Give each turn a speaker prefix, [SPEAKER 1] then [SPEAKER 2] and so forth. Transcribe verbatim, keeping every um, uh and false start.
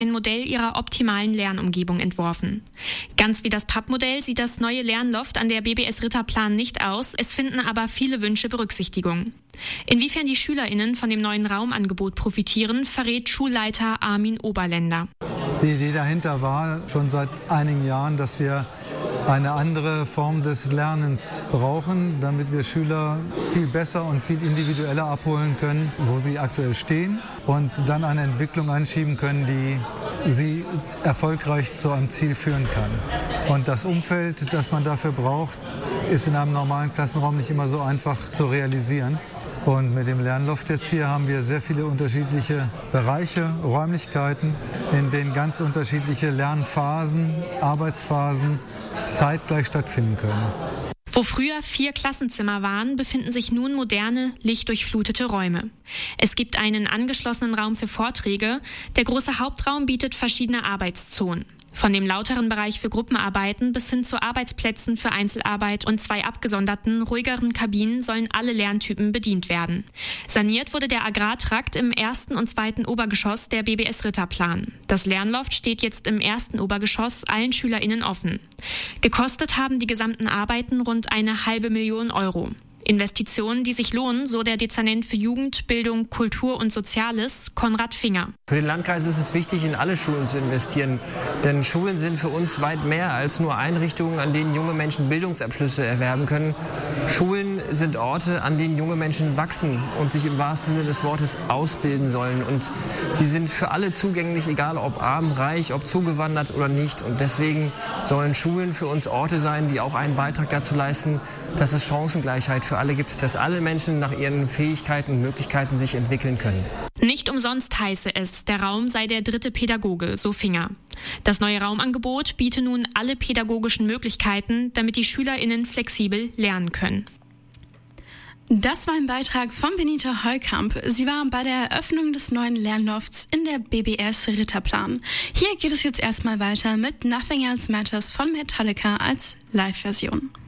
[SPEAKER 1] ein Modell ihrer optimalen Lernumgebung entworfen. Ganz wie das Pappmodell sieht das neue Lernloft an der B B S Ritterplan nicht aus, es finden aber viele Wünsche Berücksichtigung. Inwiefern die SchülerInnen von dem neuen Raumangebot profitieren, verrät Schulleiter Armin Oberländer.
[SPEAKER 2] Die Idee dahinter war schon seit einigen Jahren, dass wir eine andere Form des Lernens brauchen, damit wir Schüler viel besser und viel individueller abholen können, wo sie aktuell stehen und dann eine Entwicklung anschieben können, die sie erfolgreich zu einem Ziel führen kann. Und das Umfeld, das man dafür braucht, ist in einem normalen Klassenraum nicht immer so einfach zu realisieren. Und mit dem Lernloft jetzt hier haben wir sehr viele unterschiedliche Bereiche, Räumlichkeiten, in denen ganz unterschiedliche Lernphasen, Arbeitsphasen zeitgleich stattfinden können.
[SPEAKER 1] Wo früher vier Klassenzimmer waren, befinden sich nun moderne, lichtdurchflutete Räume. Es gibt einen angeschlossenen Raum für Vorträge. Der große Hauptraum bietet verschiedene Arbeitszonen. Von dem lauteren Bereich für Gruppenarbeiten bis hin zu Arbeitsplätzen für Einzelarbeit und zwei abgesonderten, ruhigeren Kabinen sollen alle Lerntypen bedient werden. Saniert wurde der Agrartrakt im ersten und zweiten Obergeschoss der B B S Ritterplan. Das Lernloft steht jetzt im ersten Obergeschoss allen SchülerInnen offen. Gekostet haben die gesamten Arbeiten rund eine halbe Million Euro. Investitionen, die sich lohnen, so der Dezernent für Jugend, Bildung, Kultur und Soziales, Konrad Finger.
[SPEAKER 3] Für den Landkreis ist es wichtig, in alle Schulen zu investieren. Denn Schulen sind für uns weit mehr als nur Einrichtungen, an denen junge Menschen Bildungsabschlüsse erwerben können. Schulen sind Orte, an denen junge Menschen wachsen und sich im wahrsten Sinne des Wortes ausbilden sollen. Und sie sind für alle zugänglich, egal ob arm, reich, ob zugewandert oder nicht. Und deswegen sollen Schulen für uns Orte sein, die auch einen Beitrag dazu leisten, dass es Chancengleichheit für alle gibt, dass alle Menschen nach ihren Fähigkeiten und Möglichkeiten sich entwickeln können.
[SPEAKER 1] Nicht umsonst heiße es, der Raum sei der dritte Pädagoge, so Finger. Das neue Raumangebot biete nun alle pädagogischen Möglichkeiten, damit die SchülerInnen flexibel lernen können.
[SPEAKER 4] Das war ein Beitrag von Benita Heukamp. Sie war bei der Eröffnung des neuen Lernlofts in der B B S Ritterplan. Hier geht es jetzt erstmal weiter mit Nothing Else Matters von Metallica als Live-Version.